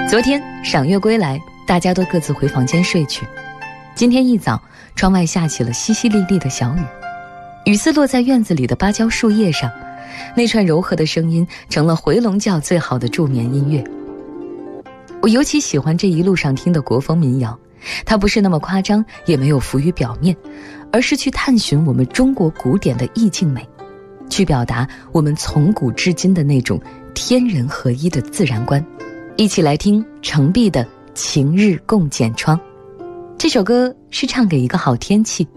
昨天赏月归来，大家都各自回房间睡去。今天一早，窗外下起了淅淅沥沥的小雨，雨丝落在院子里的芭蕉树叶上，那串柔和的声音成了回笼觉最好的助眠音乐。我尤其喜欢这一路上听的国风民谣，它不是那么夸张，也没有浮于表面，而是去探寻我们中国古典的意境美，去表达我们从古至今的那种天人合一的自然观。一起来听程璧的《晴日共剪窗》。这首歌是唱给一个好天气，